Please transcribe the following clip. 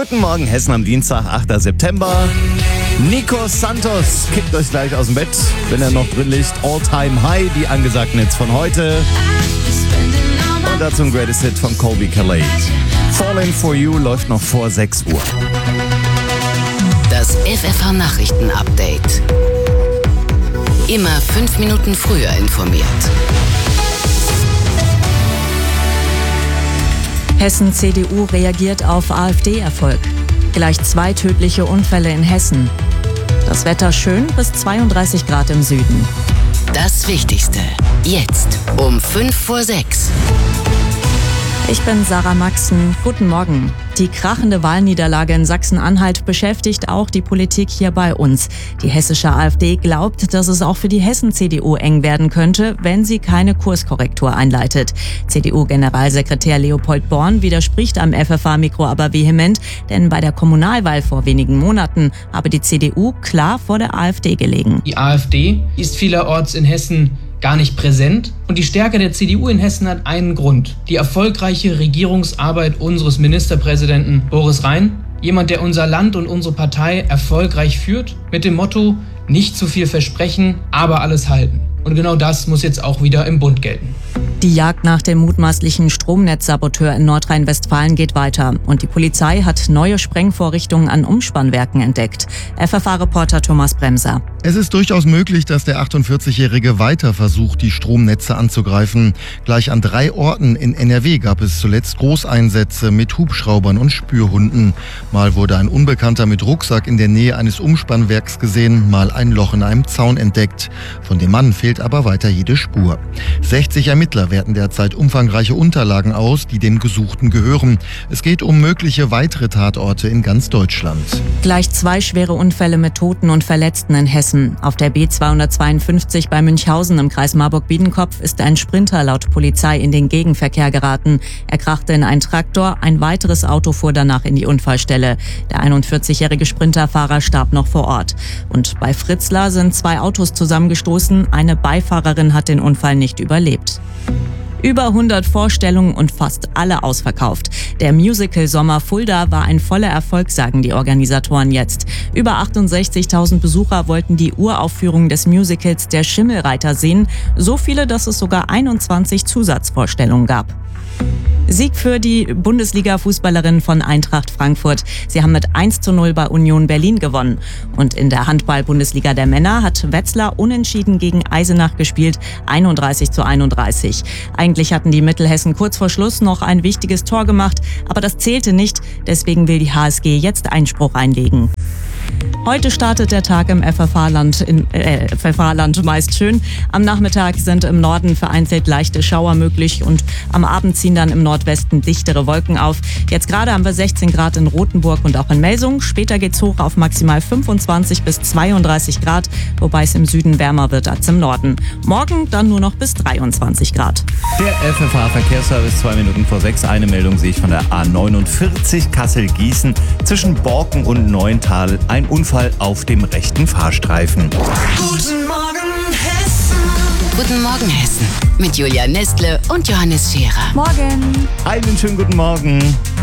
Guten Morgen Hessen am Dienstag, 8. September. Nico Santos kickt euch gleich aus dem Bett, wenn er noch drin liegt. All Time High, die angesagten Hits von heute. Und dazu ein Greatest Hit von Colby Calais. Falling for You läuft noch vor 6 Uhr. Das FFH-Nachrichten-Update. Immer 5 Minuten früher informiert. Hessen-CDU reagiert auf AfD-Erfolg. Gleich 2 tödliche Unfälle in Hessen. Das Wetter schön bis 32 Grad im Süden. Das Wichtigste. Jetzt um 5 vor 6. Ich bin Sarah Maxen. Guten Morgen. Die krachende Wahlniederlage in Sachsen-Anhalt beschäftigt auch die Politik hier bei uns. Die hessische AfD glaubt, dass es auch für die Hessen-CDU eng werden könnte, wenn sie keine Kurskorrektur einleitet. CDU-Generalsekretär Leopold Born widerspricht am FFH-Mikro aber vehement, denn bei der Kommunalwahl vor wenigen Monaten habe die CDU klar vor der AfD gelegen. Die AfD ist vielerorts in Hessen gar nicht präsent. Und die Stärke der CDU in Hessen hat einen Grund: die erfolgreiche Regierungsarbeit unseres Ministerpräsidenten Boris Rhein. Jemand, der unser Land und unsere Partei erfolgreich führt, mit dem Motto: nicht zu viel versprechen, aber alles halten. Und genau das muss jetzt auch wieder im Bund gelten. Die Jagd nach dem mutmaßlichen Stromnetzsaboteur in Nordrhein-Westfalen geht weiter. Und die Polizei hat neue Sprengvorrichtungen an Umspannwerken entdeckt. FFH-Reporter Thomas Bremser. Es ist durchaus möglich, dass der 48-Jährige weiter versucht, die Stromnetze anzugreifen. Gleich an 3 Orten in NRW gab es zuletzt Großeinsätze mit Hubschraubern und Spürhunden. Mal wurde ein Unbekannter mit Rucksack in der Nähe eines Umspannwerks gesehen, mal ein Loch in einem Zaun entdeckt. Von dem Mann fehlt aber weiter jede Spur. 60 Ermittler werten derzeit umfangreiche Unterlagen aus, die dem Gesuchten gehören. Es geht um mögliche weitere Tatorte in ganz Deutschland. Gleich 2 schwere Unfälle mit Toten und Verletzten in Hessen. Auf der B252 bei Münchhausen im Kreis Marburg-Biedenkopf ist ein Sprinter laut Polizei in den Gegenverkehr geraten. Er krachte in einen Traktor, ein weiteres Auto fuhr danach in die Unfallstelle. Der 41-jährige Sprinterfahrer starb noch vor Ort. Und bei Fritzlar sind 2 Autos zusammengestoßen. Eine Beifahrerin hat den Unfall nicht überlebt. Über 100 Vorstellungen und fast alle ausverkauft. Der Musical-Sommer Fulda war ein voller Erfolg, sagen die Organisatoren jetzt. Über 68.000 Besucher wollten die Uraufführung des Musicals Der Schimmelreiter sehen. So viele, dass es sogar 21 Zusatzvorstellungen gab. Sieg für die Bundesliga-Fußballerinnen von Eintracht Frankfurt. Sie haben mit 1:0 bei Union Berlin gewonnen. Und in der Handball-Bundesliga der Männer hat Wetzlar unentschieden gegen Eisenach gespielt, 31:31. Eigentlich hatten die Mittelhessen kurz vor Schluss noch ein wichtiges Tor gemacht, aber das zählte nicht. Deswegen will die HSG jetzt Einspruch einlegen. Heute startet der Tag im FFH-Land meist schön. Am Nachmittag sind im Norden vereinzelt leichte Schauer möglich und am Abend ziehen dann im Nordwesten dichtere Wolken auf. Jetzt gerade haben wir 16 Grad in Rothenburg und auch in Melsung. Später geht's hoch auf maximal 25 bis 32 Grad, wobei es im Süden wärmer wird als im Norden. Morgen dann nur noch bis 23 Grad. Der FFH-Verkehrsservice 2 Minuten vor 6. Eine Meldung sehe ich von der A49 Kassel-Gießen zwischen Borken und Neuental. Ein Unfall auf dem rechten Fahrstreifen. Guten Morgen Hessen. Guten Morgen Hessen. Mit Julia Nestle und Johannes Scherer. Morgen. Einen schönen guten Morgen.